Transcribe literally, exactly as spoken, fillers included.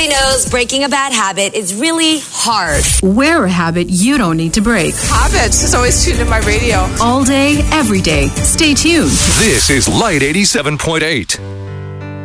Everybody knows breaking a bad habit is really hard. Wear a habit you don't need to break. Habits is always tuned in my radio. All day, every day. Stay tuned. This is Light eighty-seven point eight.